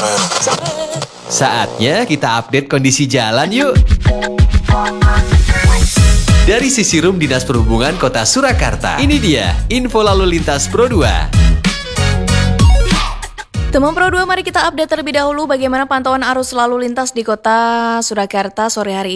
Saatnya kita update kondisi jalan yuk. Dari sisi Rum Dinas Perhubungan Kota Surakarta, ini dia info lalu lintas Pro 2. Teman Pro 2, mari kita update terlebih dahulu bagaimana pantauan arus lalu lintas di Kota Surakarta sore hari ini.